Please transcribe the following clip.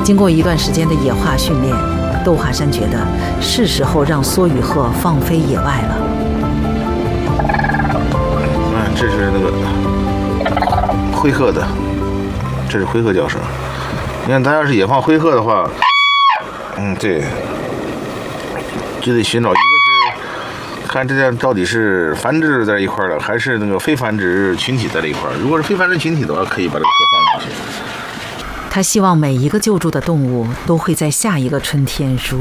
经过一段时间的野化训练，窦华山觉得是时候让梭羽鹤放飞野外了。 这是那个灰鹤的，这是灰鹤叫声。你看，它要是野放灰鹤的话，对，就得寻找一个是看这样到底是繁殖在一块了，还是那个非繁殖群体在这一块。如果是非繁殖群体的话，可以把这个鹤放进去。 他希望每一个救助的动物都会在下一个春天如